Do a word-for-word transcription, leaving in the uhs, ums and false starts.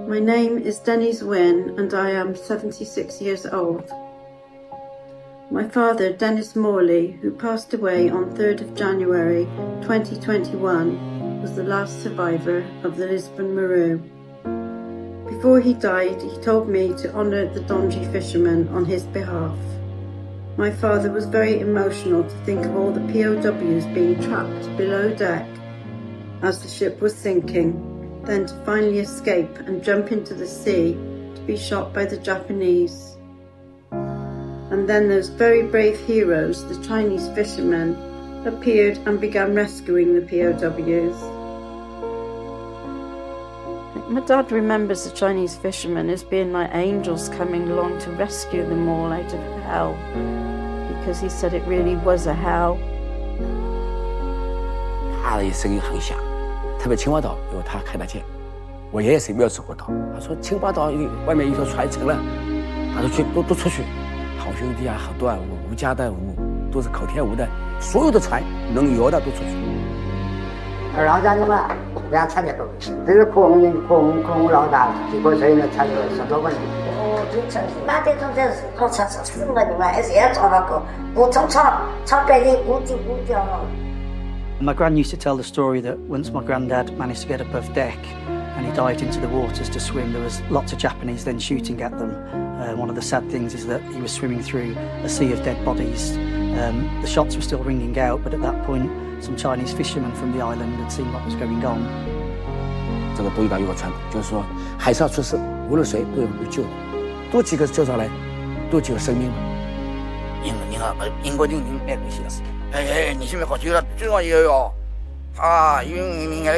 My name is Denise Wynne and I am seventy-six years old. My father, Dennis Morley, who passed away on third of January twenty twenty-one, was the last survivor of the Lisbon Maru. Before he died, he told me to honour the Dongye fishermen on his behalf. My father was very emotional to think of all the P O Ws being trapped below deck as the ship was sinking, then to finally escape and jump into the sea to be shot by the Japanese. And then those very brave heroes, the Chinese fishermen, appeared and began rescuing the P O Ws. My dad remembers the Chinese fishermen as being like angels coming along to rescue them all out of hell, because he said it really was a hell. 他的声音很响，特别青蛙岛，因为他看得见。我爷爷是没有走过岛，他说青蛙岛外面一艘船沉了，他说去都都出去，好兄弟啊，好多啊，吴家的吴都是口天吴的，所有的船能游的都出去。 二老家的嘛，俩产业都，这个空空空老大，几个岁呢才有十多个人。哦，就成那这种这是好像是四个人嘛，还是要做那个，不从炒炒白的估计估计了。 My gran used to tell the story that once my granddad managed to get above deck and he dived into the waters to swim, there was lots of Japanese then shooting at them. Uh, one of the sad things is that he was swimming through a sea of dead bodies. Um, the shots were still ringing out, but at that point, some Chinese fishermen from the island had seen what was going on. 这个东引岛有个传统，就是说海上出事，无论谁都有有救的，多几个救上来，多几个生命嘛。英英啊，英国英英那东西的事。 哎哎，你现在好久了，这个也有啊，因为